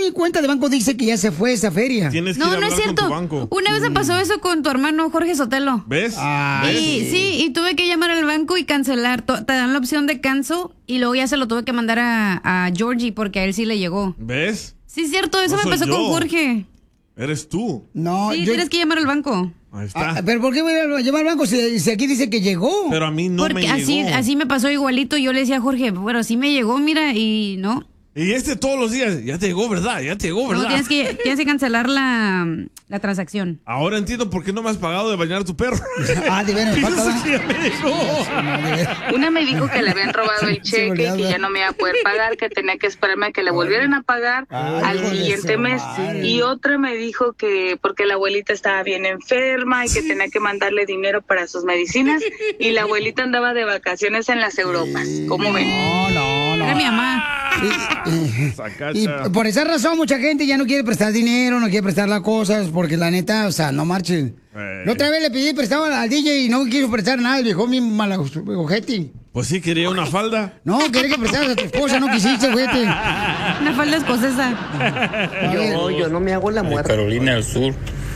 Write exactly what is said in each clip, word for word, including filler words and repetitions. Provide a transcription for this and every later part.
mi cuenta de banco dice que ya se fue esa feria. Tienes que No, ir a no es hablar con tu cierto. banco. Una vez me pasó eso con tu hermano Jorge Sotelo. ¿Ves? Ah, ¿Ves? Y sí, y tuve que llamar al banco y cancelar. To- Te dan la opción de cancel y luego ya se lo tuve que mandar a, a Georgie porque a él sí le llegó. ¿Ves? Sí, es cierto, eso No me soy pasó yo. con Jorge. Eres tú. No, Sí, yo... tienes que llamar al banco. Ahí está. Ah, pero ¿por qué voy a llevar al banco si, si aquí dice que llegó? Pero a mí no porque me así, llegó. así me pasó igualito. Yo le decía a Jorge, bueno, sí me llegó, mira, y no. Y este todos los días, ya te llegó, ¿verdad? Ya te llegó, ¿verdad? No, tienes que, tienes que cancelar la, la transacción. Ahora entiendo por qué no me has pagado de bañar a tu perro. Ah, de veras, me falta, Piensas que ya me llegó. Una me dijo que le habían robado el Se cheque, olvidaba. que ya no me iba a poder pagar, que tenía que esperarme a que le volvieran a pagar Ay, al hijo de siguiente su mes. madre. Y otra me dijo que porque la abuelita estaba bien enferma y que tenía que mandarle dinero para sus medicinas y la abuelita andaba de vacaciones en las Europas. ¿Cómo ven? No, no, no. Era mi mamá. Y, Sacacha. y por esa razón mucha gente ya no quiere prestar dinero, no quiere prestar las cosas, porque la neta, o sea, no marchen. Eh. La otra vez le pedí prestado al D J y no quiso prestar nada, el viejo mi mala ojete. Pues sí, quería una falda. No, quería que prestaras a tu esposa, no quisiste, ojete. Una falda escocesa. Yo, yo no me hago la de muerte. Carolina del Sur.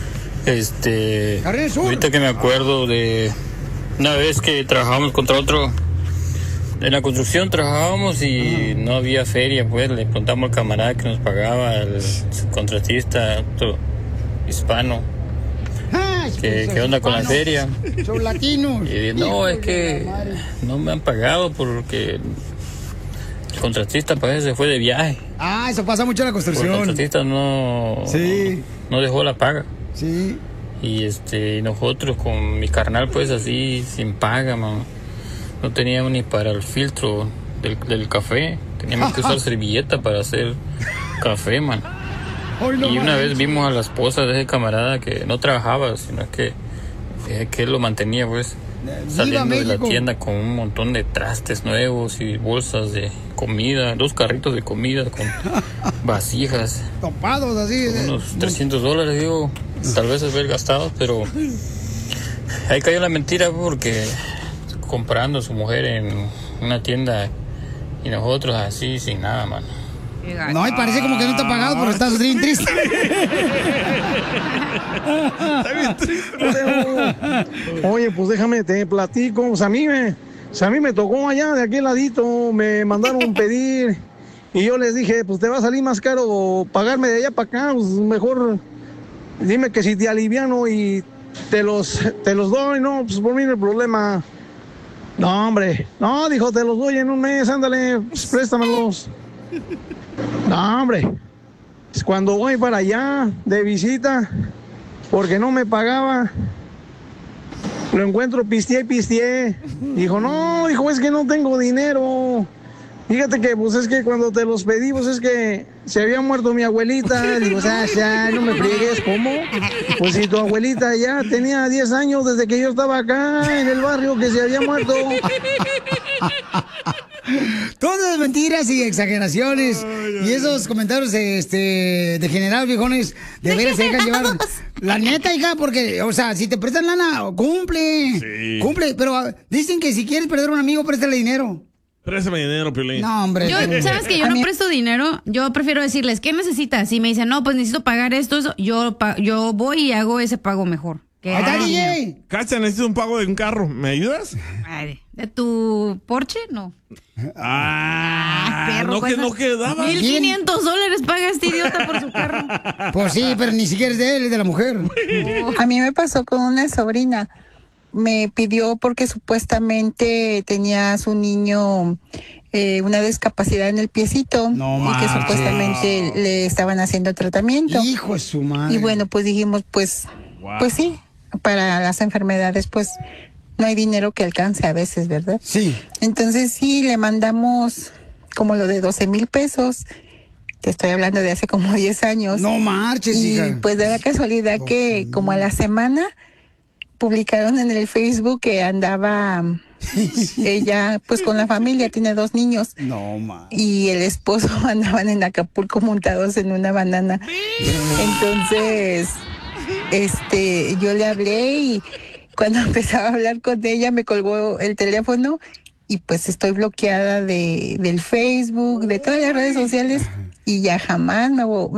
Este, Carolina del Sur. ahorita que me acuerdo de una vez que trabajábamos contra otro, en la construcción trabajábamos y no había feria, pues le preguntamos al camarada que nos pagaba, al contratista, otro hispano, Ay, que son qué onda con la hispanos, feria. Son latinos. Y dije, no, Hijo es de que la madre. no me han pagado porque el contratista parece que se fue de viaje. Ah, eso pasa mucho en la El construcción. contratista no, Sí. no dejó la paga. Sí. Y este nosotros con mi carnal pues así sin paga, man. No teníamos ni para el filtro del, del café. Teníamos que usar servilleta para hacer café, man. Hoy no Y una manches. vez vimos a la esposa de ese camarada que no trabajaba, sino que, eh, que él lo mantenía pues saliendo de la México. tienda con un montón de trastes nuevos y bolsas de comida, dos carritos de comida con vasijas. Topados así. Unos trescientos dólares, digo, tal vez haber gastado, pero ahí cayó la mentira porque comprando a su mujer en una tienda y nosotros así sin nada, mano. No, y parece como que no te ha pagado, pero estás bien triste. Está bien triste. Oye, pues déjame, te platico. O sea, a mí me, o sea, a mí me tocó allá de aquel ladito, me mandaron pedir y yo les dije, pues te va a salir más caro pagarme de allá para acá, pues mejor dime que si te aliviano y te los, te los doy, no, pues por mí no hay problema. No, hombre, no, dijo, te los doy en un mes, ándale, pues préstamelos. No, hombre, pues cuando voy para allá de visita, porque no me pagaba, lo encuentro pisteé y pisteé. Dijo, no, dijo, es que no tengo dinero. Fíjate que, pues es que cuando te los pedí, pues es que se había muerto mi abuelita. Digo, o sea, ya, no me friegues, ¿cómo? Pues si tu abuelita ya tenía diez años desde que yo estaba acá en el barrio que se había muerto. Todas mentiras y exageraciones. Y esos comentarios este, degenerados, viejones, de veras se dejan llevar. La neta, hija, porque, o sea, si te prestan lana, cumple. Sí. Cumple, pero ah, dicen que si quieres perder un amigo, préstale dinero. Préstame dinero, Piolín. No, hombre. Yo, ¿sabes que yo no presto dinero? Yo prefiero decirles, ¿qué necesitas? Si me dicen, no, pues necesito pagar esto, eso, yo, pa- yo voy y hago ese pago mejor. Que Ahí está, haga dinero. D J. Cacha, necesito un pago de un carro. ¿Me ayudas? Ay, ¿de tu Porsche? No. Ah, perro, no, que, pues, no quedaba. Mil quinientos dólares paga este idiota por su carro. Pues sí, pero ni siquiera es de él, es de la mujer. A mí me pasó con una sobrina. Me pidió porque supuestamente tenía a su niño eh, una discapacidad en el piecito No y que marches. supuestamente le estaban haciendo tratamiento. Hijo de su madre. Y bueno, pues dijimos, pues, Wow. pues sí, para las enfermedades, pues no hay dinero que alcance a veces, ¿verdad? Sí. Entonces sí, le mandamos como lo de doce mil pesos. Te estoy hablando de hace como diez años. No marches, Y hija. pues da la casualidad que como a la semana publicaron en el Facebook que andaba ella pues con la familia, tiene dos niños. No marches. Y el esposo andaban en Acapulco montados en una banana. Entonces, este, yo le hablé y cuando empezaba a hablar con ella me colgó el teléfono y pues estoy bloqueada de del Facebook, de todas las redes sociales y ya jamás me, vo-